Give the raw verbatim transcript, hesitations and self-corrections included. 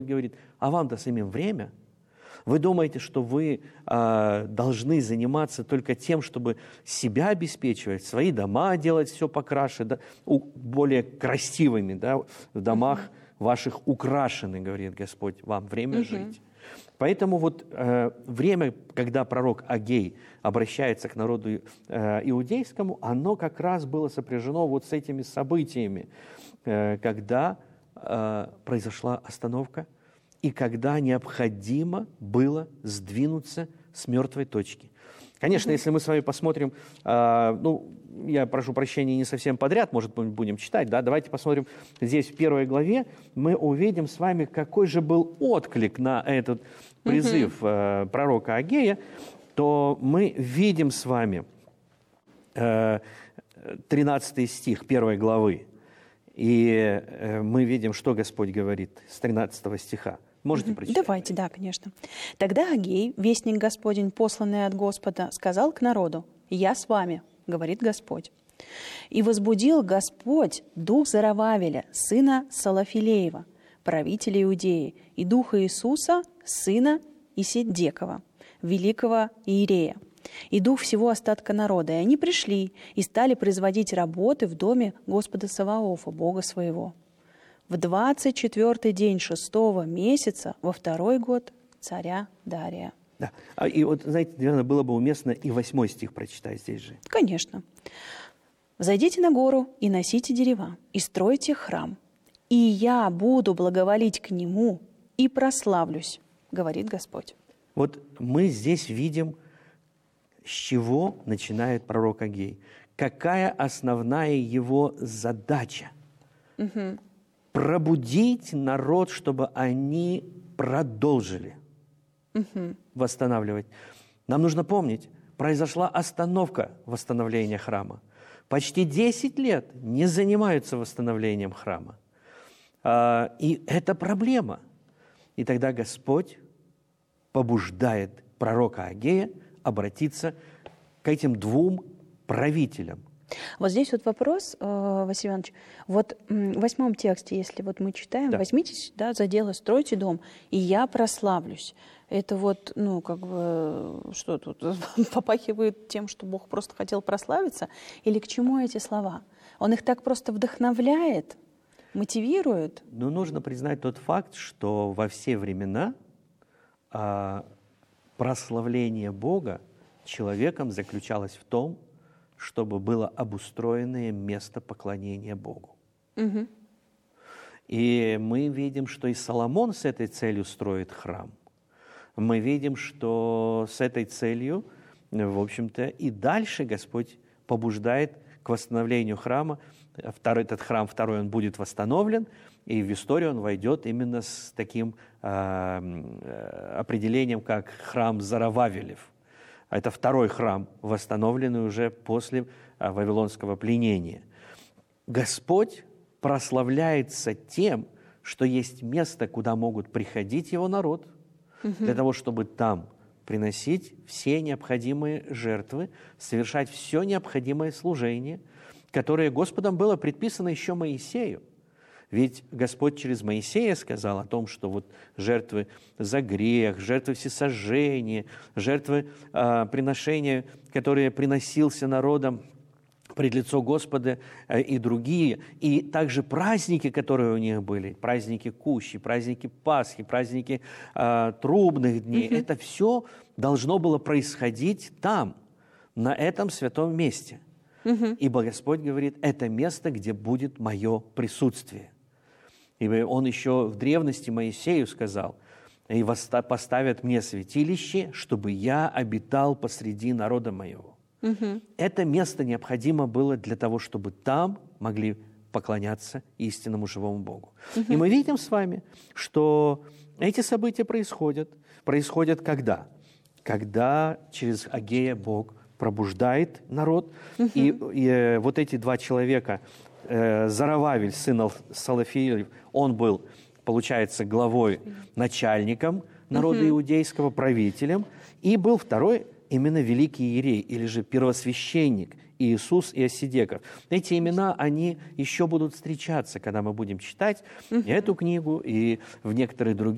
говорит, а вам-то самим время? Вы думаете, что вы э, должны заниматься только тем, чтобы себя обеспечивать, свои дома делать все покраше, да, у, более красивыми, да, в домах uh-huh. ваших украшены, говорит Господь, вам время uh-huh. жить. Поэтому вот э, время, когда пророк Агей обращается к народу э, иудейскому, оно как раз было сопряжено вот с этими событиями, э, когда э, произошла остановка, и когда необходимо было сдвинуться с мертвой точки. Конечно, mm-hmm. если мы с вами посмотрим, э, ну, я прошу прощения, не совсем подряд, может, мы будем читать, да, давайте посмотрим здесь в первой главе, мы увидим с вами, какой же был отклик на этот призыв mm-hmm. э, пророка Агея, то мы видим с вами э, тринадцатый стих первой главы, и э, мы видим, что Господь говорит с тринадцатого стиха. Можете прочитать? Давайте, да, конечно. «Тогда Агей, вестник Господень, посланный от Господа, сказал к народу: „Я с вами, говорит Господь. И возбудил Господь дух Зарававеля, сына Салафилеева, правителя Иудеи, и духа Иисуса, сына Исидекова, великого иерея, и дух всего остатка народа. И они пришли и стали производить работы в доме Господа Саваофа, Бога своего. В двадцать четвёртый день шестого месяца, во второй год царя Дария». Да. И вот, знаете, наверное, было бы уместно и восьмой стих прочитать здесь же. Конечно. «Взойдите на гору и носите дерева, и стройте храм, и я буду благоволить к нему и прославлюсь, говорит Господь». Вот мы здесь видим, с чего начинает пророк Агей. Какая основная его задача? Угу. Пробудить народ, чтобы они продолжили угу. восстанавливать. Нам нужно помнить, произошла остановка восстановления храма. Почти десять лет не занимаются восстановлением храма. И это проблема. И тогда Господь побуждает пророка Агея обратиться к этим двум правителям. Вот здесь вот вопрос, Василий Иванович. Вот в восьмом тексте, если вот мы читаем, да. возьмитесь, да, за дело, стройте дом, и я прославлюсь. Это вот, ну, как бы, что тут, попахивает тем, что Бог просто хотел прославиться? Или к чему эти слова? Он их так просто вдохновляет, мотивирует? Ну, нужно признать тот факт, что во все времена а, прославление Бога человеком заключалось в том, чтобы было обустроенное место поклонения Богу. Угу. И мы видим, что и Соломон с этой целью строит храм. Мы видим, что с этой целью, в общем-то, и дальше Господь побуждает к восстановлению храма. Второй, этот храм, второй, он будет восстановлен, и в историю он войдет именно с таким э, определением, как храм Зарававелев. Это второй храм, восстановленный уже после а, вавилонского пленения. Господь прославляется тем, что есть место, куда могут приходить его народ, угу. для того, чтобы там приносить все необходимые жертвы, совершать все необходимое служение, которое Господом было предписано еще Моисею. Ведь Господь через Моисея сказал о том, что вот жертвы за грех, жертвы всесожжения, жертвы э, приношения, которые приносился народом пред лицо Господа э, и другие, и также праздники, которые у них были, праздники Кущи, праздники Пасхи, праздники э, трубных дней, mm-hmm. это все должно было происходить там, на этом святом месте. Mm-hmm. Ибо Господь говорит, это место, где будет мое присутствие. И он еще в древности Моисею сказал, и поставят мне святилище, чтобы я обитал посреди народа моего. Угу. Это место необходимо было для того, чтобы там могли поклоняться истинному живому Богу. Угу. И мы видим с вами, что эти события происходят. Происходят когда? Когда через Агея Бог пробуждает народ, угу. и, и вот эти два человека, Зарававель, сын Салафилев, он был, получается, главой, начальником народа uh-huh. иудейского, правителем, и был второй именно великий иерей, или же первосвященник Иисус Иосидеков. Эти имена, они еще будут встречаться, когда мы будем читать uh-huh. эту книгу и в некоторые другие.